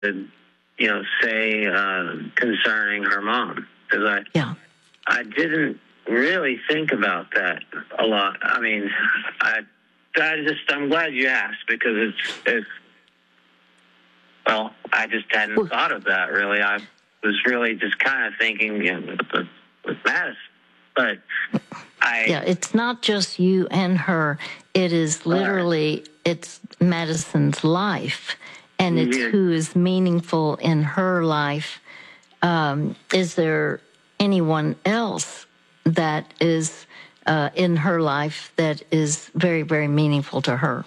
say concerning her mom, because I didn't really think about that a lot. I mean, I'm glad you asked, because it's well, I just hadn't thought of that really. I was really just kind of thinking with Madison, but it's not just you and her. It is literally it's Madison's life, and it's who is meaningful in her life. Is there anyone else that is in her life that is very, very meaningful to her?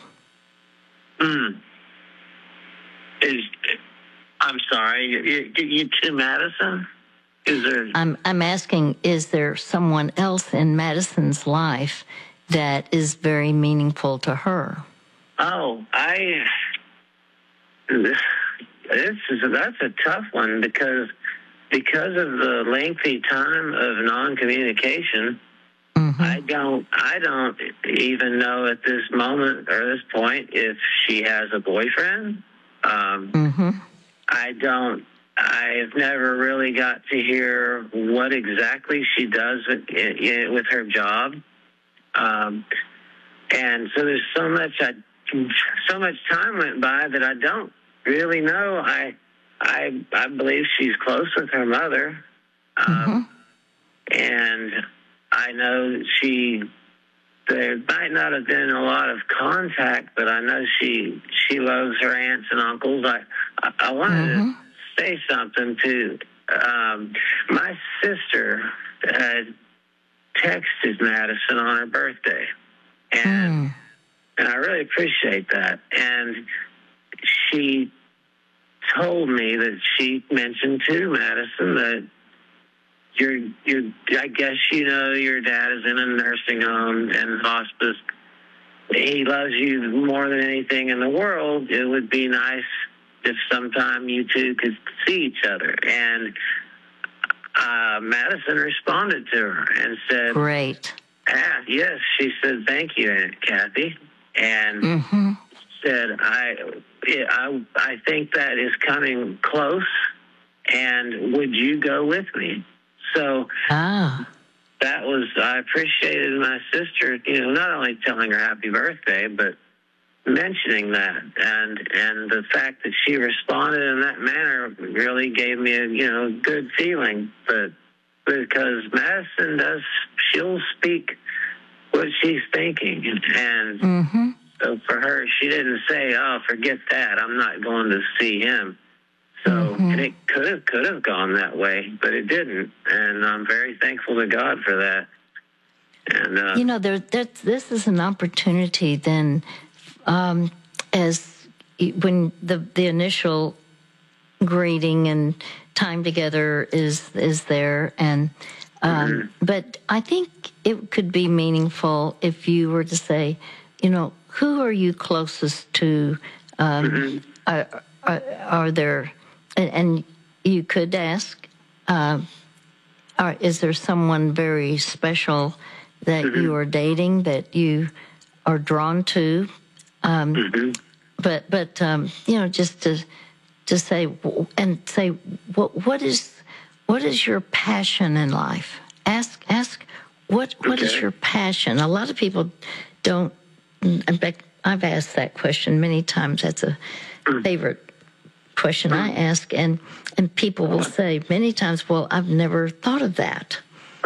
I'm sorry, you to Madison? Is there? I'm asking, is there someone else in Madison's life that is very meaningful to her? Oh, that's a tough one, because of the lengthy time of non-communication. I don't even know at this moment or this point if she has a boyfriend. I've never really got to hear what exactly she does with her job. And so there's so much time went by that I don't really know. I believe she's close with her mother. And I know there might not have been a lot of contact, but I know she loves her aunts and uncles. I wanted to say something too. My sister had texted Madison on her birthday, and I really appreciate that. And she told me that she mentioned to Madison that I guess your dad is in a nursing home and hospice. He loves you more than anything in the world. It would be nice if sometime you two could see each other. And Madison responded to her and said, "Great." Yes, she said, "Thank you, Aunt Kathy." And said, I think that is coming close, and would you go with me? So that was, I appreciated my sister, not only telling her happy birthday, but mentioning that. And the fact that she responded in that manner really gave me a good feeling. But because Madison she'll speak what she's thinking. And so for her, she didn't say, "Oh, forget that, I'm not going to see him." So and it could have gone that way, but it didn't, and I'm very thankful to God for that. And this is an opportunity then, as when the initial greeting and time together is there, and but I think it could be meaningful if you were to say, who are you closest to? Are there? And you could ask, is there someone very special that you are dating that you are drawn to? But just to say what is your passion in life? Ask what is your passion? A lot of people don't. In fact, I've asked that question many times. That's a favorite question I ask, and people will say many times, "Well, I've never thought of that."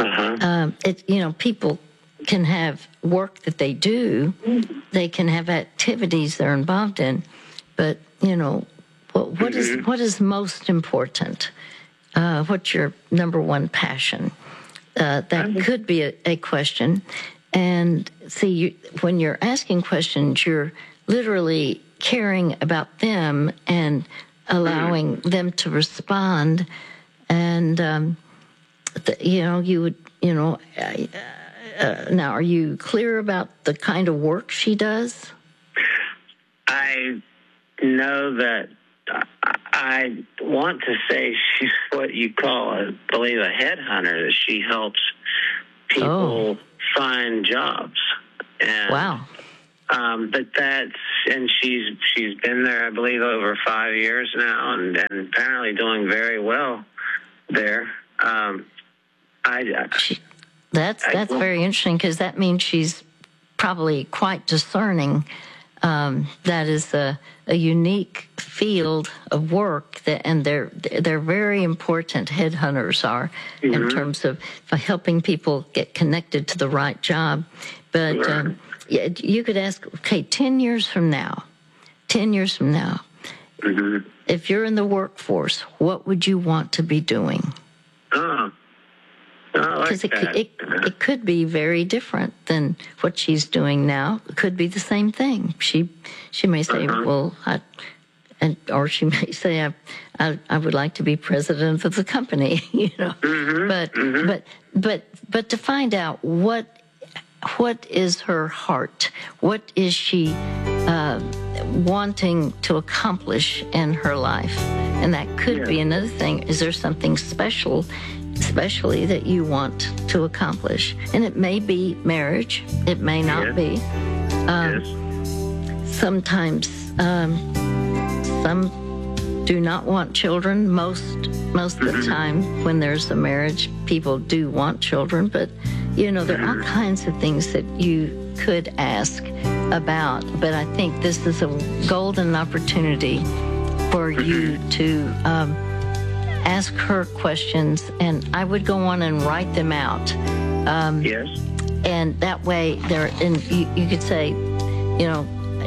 People can have work that they do, they can have activities they're involved in, but what is most important? What's your number one passion? That could be a question. And see, when you're asking questions, you're literally caring about them and allowing them to respond. And you would, now, are you clear about the kind of work she does? I know that I want to say she's what you call, I believe, a headhunter, that she helps people find jobs. And, wow. But that's, she's been there, I believe, over 5 years now, and apparently doing very well there. That's very interesting, because that means she's probably quite discerning. That is a unique field of work, and they're very important. Headhunters are, in terms of helping people get connected to the right job. But you could ask, okay, 10 years from now, if you're in the workforce, what would you want to be doing? Because it could be very different than what she's doing now. It could be the same thing. She may say, well, or she may say, I would like to be president of the company, you know. But to find out what is her heart, what is she wanting to accomplish in her life, and that could be another thing. Is there something especially that you want to accomplish? And it may be marriage. It may not be. Sometimes some do not want children. Most of the time when there's a marriage, people do want children. But, you know, there are all kinds of things that you could ask about. But I think this is a golden opportunity for you to ask her questions, and I would go on and write them out. And that way, you could say, you know,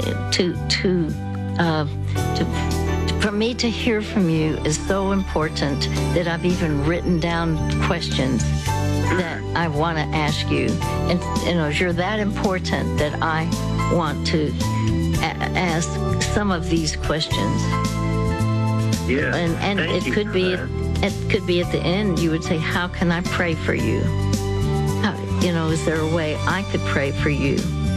for me to hear from you is so important that I've even written down questions that I want to ask you. And, you know, you're that important that I want to ask some of these questions. Yeah. And it could be at the end, you would say, how can I pray for you? You know, is there a way I could pray for you?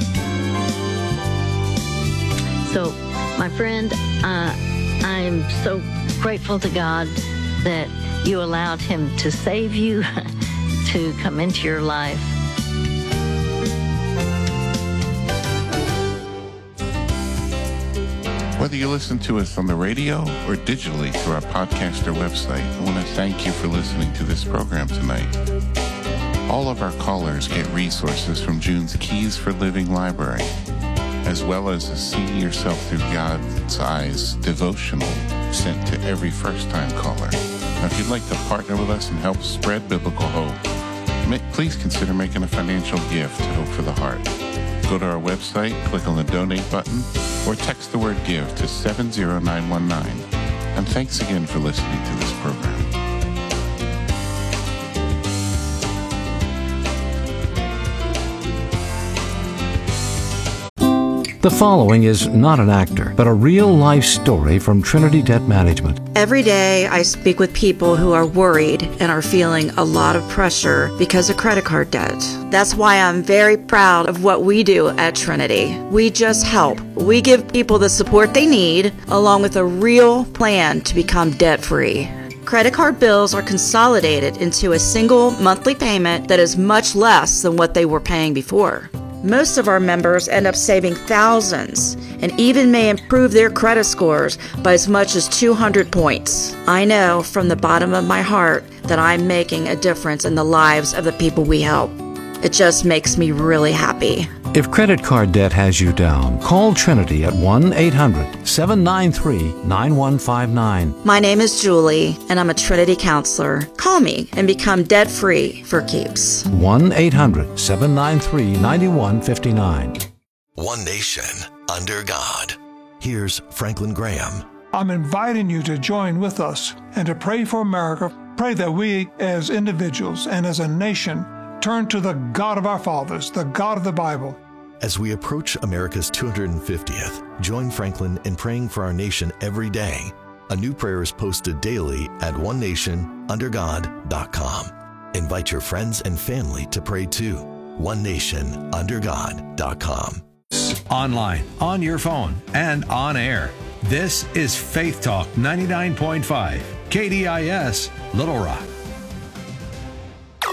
So, my friend, I'm so grateful to God that you allowed him to save you, to come into your life. Whether you listen to us on the radio or digitally through our podcast or website, I want to thank you for listening to this program tonight. All of our callers get resources from June's Keys for Living library, as well as a See Yourself Through God's Eyes devotional sent to every first-time caller. Now, if you'd like to partner with us and help spread biblical hope, please consider making a financial gift to Hope for the Heart. Go to our website, click on the donate button, or text the word GIVE to 70919. And thanks again for listening to this program. The following is not an actor, but a real-life story from Trinity Debt Management. Every day I speak with people who are worried and are feeling a lot of pressure because of credit card debt. That's why I'm very proud of what we do at Trinity. We just help. We give people the support they need, along with a real plan to become debt-free. Credit card bills are consolidated into a single monthly payment that is much less than what they were paying before. Most of our members end up saving thousands and even may improve their credit scores by as much as 200 points. I know from the bottom of my heart that I'm making a difference in the lives of the people we help. It just makes me really happy. If credit card debt has you down, call Trinity at 1-800-793-9159. My name is Julie, and I'm a Trinity counselor. Call me and become debt-free for keeps. 1-800-793-9159. One nation, under God. Here's Franklin Graham. I'm inviting you to join with us and to pray for America. Pray that we, as individuals and as a nation, turn to the God of our fathers, the God of the Bible. As we approach America's 250th, join Franklin in praying for our nation every day. A new prayer is posted daily at onenationundergod.com. Invite your friends and family to pray too. onenationundergod.com. Online, on your phone, and on air. This is Faith Talk 99.5, KDIS, Little Rock.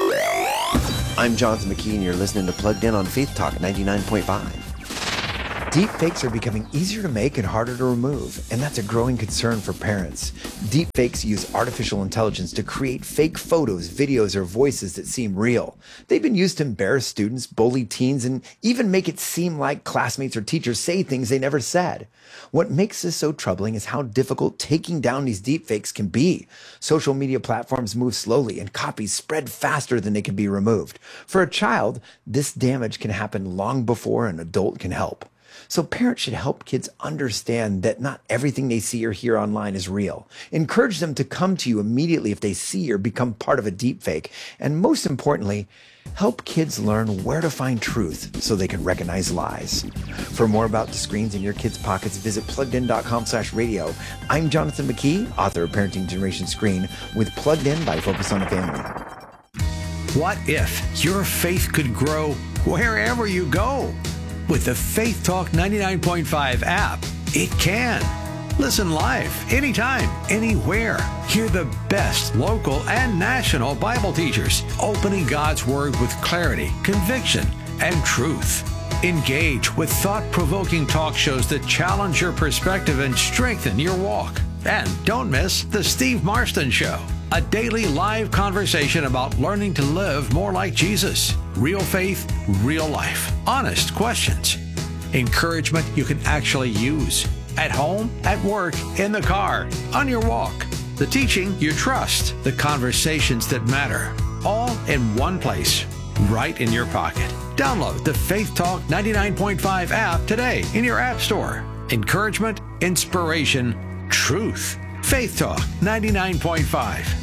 I'm Jonathan McKee, and you're listening to Plugged In on Faith Talk 99.5. Deepfakes are becoming easier to make and harder to remove, and that's a growing concern for parents. Deepfakes use artificial intelligence to create fake photos, videos, or voices that seem real. They've been used to embarrass students, bully teens, and even make it seem like classmates or teachers say things they never said. What makes this so troubling is how difficult taking down these deepfakes can be. Social media platforms move slowly, and copies spread faster than they can be removed. For a child, this damage can happen long before an adult can help. So parents should help kids understand that not everything they see or hear online is real. Encourage them to come to you immediately if they see or become part of a deepfake. And most importantly, help kids learn where to find truth so they can recognize lies. For more about the screens in your kids' pockets, visit PluggedIn.com/radio. I'm Jonathan McKee, author of Parenting Generation Screen, with Plugged In by Focus on the Family. What if your faith could grow wherever you go? With the Faith Talk 99.5 app, it can. Listen live, anytime, anywhere. Hear the best local and national Bible teachers opening God's Word with clarity, conviction, and truth. Engage with thought-provoking talk shows that challenge your perspective and strengthen your walk. And don't miss The Steve Marston Show, a daily live conversation about learning to live more like Jesus. Real faith, real life. Honest questions. Encouragement you can actually use. At home, at work, in the car, on your walk. The teaching you trust. The conversations that matter. All in one place, right in your pocket. Download the Faith Talk 99.5 app today in your app store. Encouragement, inspiration, truth. Faith Talk 99.5.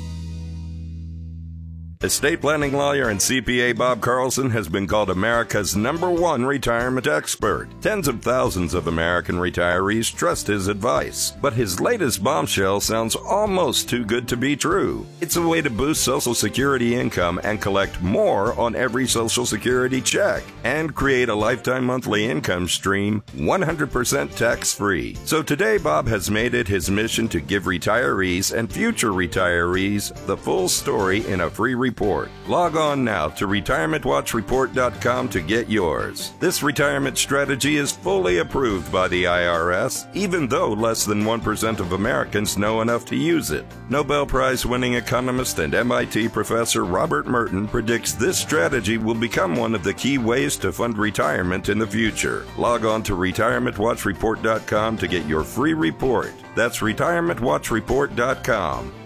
Estate planning lawyer and CPA Bob Carlson has been called America's #1 retirement expert. Tens of thousands of American retirees trust his advice. But his latest bombshell sounds almost too good to be true. It's a way to boost Social Security income and collect more on every Social Security check and create a lifetime monthly income stream 100% tax-free. So today, Bob has made it his mission to give retirees and future retirees the full story in a free report. Log on now to retirementwatchreport.com to get yours. This retirement strategy is fully approved by the IRS, even though less than 1% of Americans know enough to use it. Nobel Prize-winning economist and MIT professor Robert Merton predicts this strategy will become one of the key ways to fund retirement in the future. Log on to retirementwatchreport.com to get your free report. That's retirementwatchreport.com.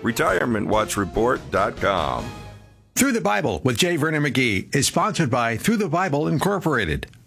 retirementwatchreport.com. Through the Bible with J. Vernon McGee is sponsored by Through the Bible Incorporated.